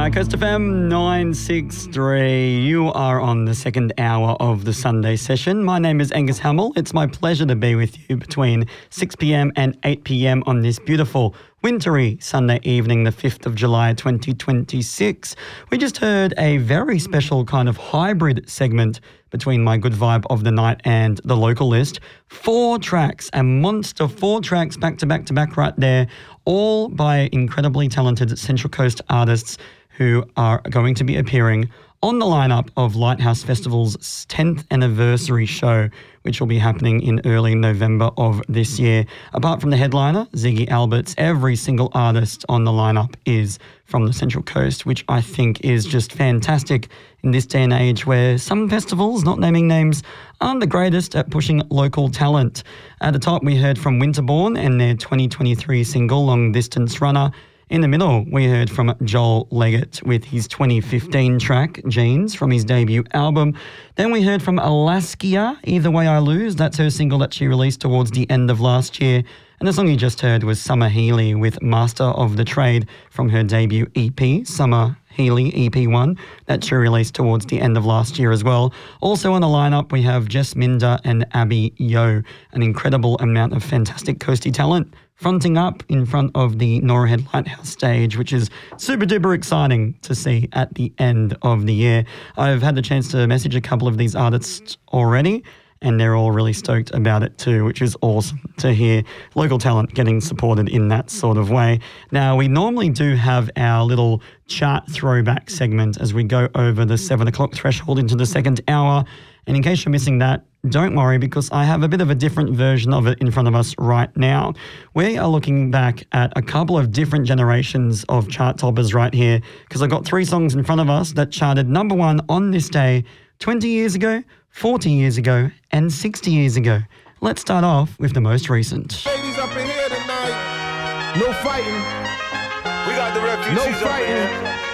Coast FM 963. You are on the second hour of the Sunday session. My name is Angus Hamill. It's my pleasure to be with you between 6 p.m. and 8 p.m. on this beautiful wintry Sunday evening, the 5th of July 2026. We just heard a very special kind of hybrid segment between My Good Vibe of the Night and The Local List. 4 tracks, a monster 4 tracks back to back to back right there, all by incredibly talented Central Coast artists who are going to be appearing on the lineup of Lighthouse Festival's 10th anniversary show, which will be happening in early November of this year. Apart from the headliner, Ziggy Alberts, every single artist on the lineup is from the Central Coast, which I think is just fantastic in this day and age where some festivals, not naming names, aren't the greatest at pushing local talent. At the top, we heard from Winterborn and their 2023 single, Long Distance Runner. In the middle, we heard from Joel Leggett with his 2015 track, Jeans, from his debut album. Then we heard from Alaskia, Either Way I Lose. That's her single that she released towards the end of last year. And the song you just heard was Summer Healy with Master of the Trade from her debut EP, Summer Healy EP1, that she released towards the end of last year as well. Also on the lineup, we have Jess Minder and Abby Yo, an incredible amount of fantastic coastie talent fronting up in front of the Norah Head Lighthouse stage, which is super duper exciting to see at the end of the year. I've had the chance to message a couple of these artists already, and they're all really stoked about it too, which is awesome to hear local talent getting supported in that sort of way. Now, we normally do have our little chart throwback segment as we go over the 7 o'clock threshold into the second hour. And in case you're missing that, don't worry, because I have a bit of a different version of it in front of us right now. We are looking back at a couple of different generations of chart toppers right here, because I've got 3 songs in front of us that charted number 1 on this day 20 years ago, 40 years ago, and 60 years ago. Let's start off with the most recent. Ladies up in here tonight, no fighting. We got the refugees No up in fighting. here.